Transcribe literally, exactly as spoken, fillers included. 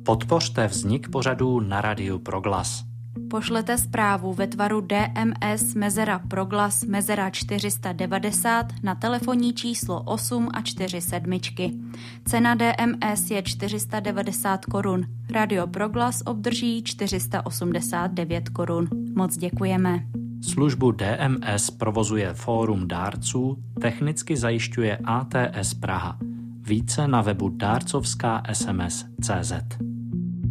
Podpořte vznik pořadů na Radiu Proglas. Pošlete zprávu ve tvaru D M S mezera proglas mezera čtyři set devadesát na telefonní číslo osm a čtyři sedmičky. Cena D M S je čtyři sta devadesát korun. Radio Proglas obdrží čtyři sta osmdesát devět korun. Moc děkujeme. Službu D M S provozuje Fórum dárců, technicky zajišťuje A T S Praha. Více na webu dárcovská es em es tečka cé zet.